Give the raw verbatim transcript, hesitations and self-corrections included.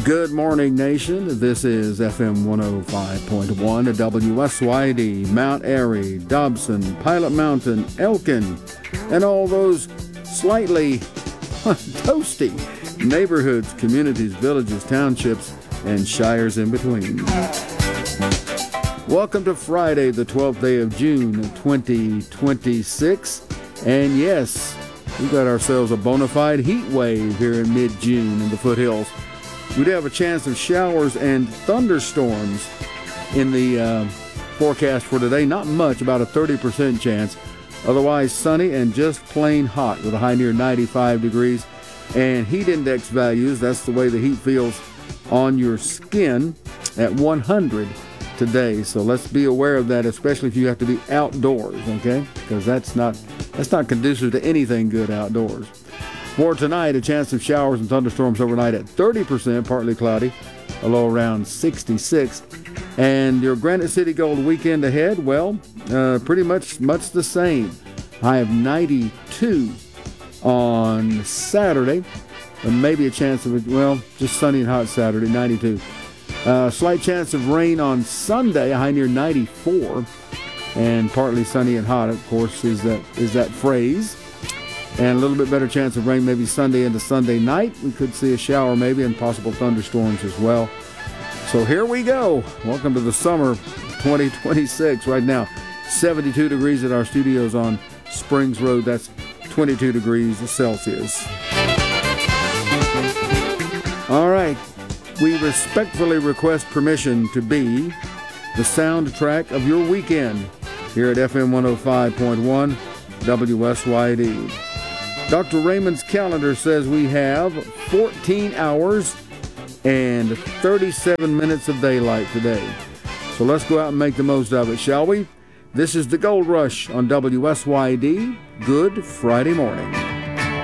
Good morning, nation. This is F M one oh five point one at W S Y D, Mount Airy, Dobson, Pilot Mountain, Elkin, and all those slightly toasty neighborhoods, communities, villages, townships, and shires in between. Welcome to Friday, the twelfth day of June, twenty twenty-six. And yes, we got ourselves a bona fide heat wave here in mid-June in the foothills. We do have a chance of showers and thunderstorms in the uh, forecast for today. Not much, about a thirty percent chance. Otherwise sunny and just plain hot with a high near ninety-five degrees. And heat index values, that's the way the heat feels on your skin, at one hundred today. So let's be aware of that, especially if you have to be outdoors, okay? Because that's not, that's not conducive to anything good outdoors. For tonight, a chance of showers and thunderstorms overnight at thirty percent, partly cloudy, a low around sixty-six. And your Granite City Gold weekend ahead, well, uh, pretty much much the same. High of ninety-two on Saturday, and maybe a chance of, well, just sunny and hot Saturday, ninety-two. Uh, slight chance of rain on Sunday, a high near ninety-four. And partly sunny and hot, of course, is that is that phrase. And a little bit better chance of rain maybe Sunday into Sunday night. We could see a shower maybe and possible thunderstorms as well. So here we go. Welcome to the summer twenty twenty-six. Right now, seventy-two degrees at our studios on Springs Road. That's twenty-two degrees Celsius. All right. We respectfully request permission to be the soundtrack of your weekend here at F M one oh five point one W S Y D. Doctor Raymond's calendar says we have fourteen hours and thirty-seven minutes of daylight today. So let's go out and make the most of it, shall we? This is the Gold Rush on W S Y D. Good Friday morning.